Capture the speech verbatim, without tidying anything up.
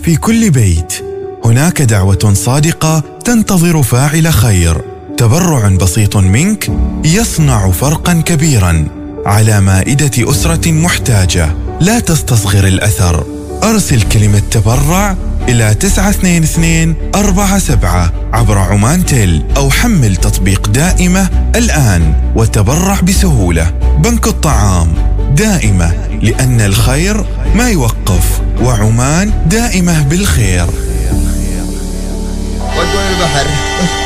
في كل بيت هناك دعوة صادقة تنتظر فاعل خير. تبرع بسيط منك يصنع فرقا كبيرا على مائدة أسرة محتاجة. لا تستصغر الأثر. أرسل كلمة تبرع إلى تسعة اثنين اثنين أربعة سبعة عبر عمان تيل، أو حمل تطبيق دائمة الآن وتبرع بسهولة. بنك الطعام دائمة، لأن الخير ما يوقف، وعمان دائمة بالخير. ودوا البحر.